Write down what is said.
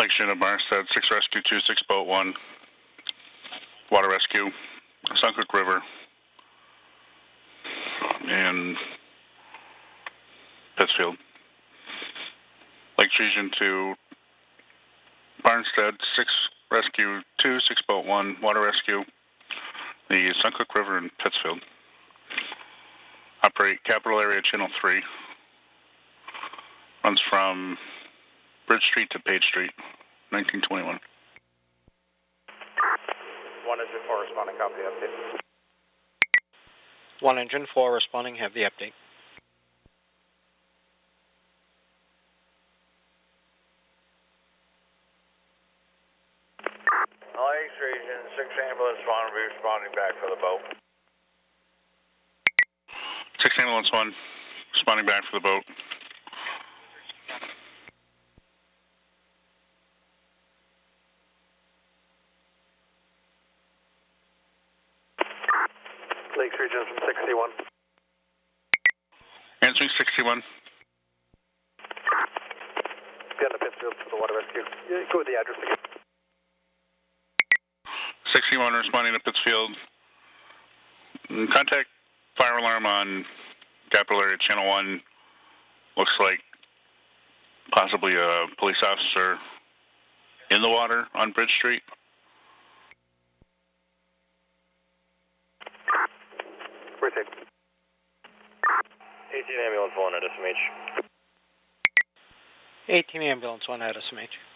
Connection of Marstead, 6 Rescue 2, 6 Boat 1, Water Rescue, Suncook River, and Pittsfield. Lake Region 2, Barnstead, 6 Rescue 2, 6 Boat 1, Water Rescue, the Suncook River in Pittsfield. Operate Capital Area Channel 3. Runs from Bridge Street to Page Street, 1921. 1 Engine 4 responding, copy the update. 1 Engine 4 responding, have the update. Lakes Region 6 Ambulance 1 will be responding back for the boat. 6 Ambulance 1, responding back for the boat. Lakes Region from 61. Answering 61. Be on the Pittsfield for the water rescue. Go with the address again. 61 responding to Pittsfield. Contact fire alarm on Capital Area Channel 1. Looks like possibly a police officer in the water on Bridge Street. Retake. 18 Ambulance 1 at SMH. 18 Ambulance 1 at SMH.